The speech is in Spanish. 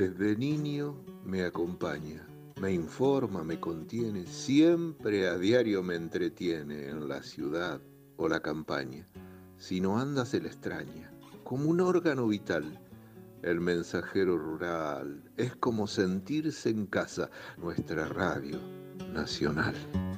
Desde niño me acompaña, me informa, me contiene, siempre a diario me entretiene en la ciudad o la campaña. Si no anda se le extraña, como un órgano vital. El mensajero rural es como sentirse en casa, nuestra radio nacional.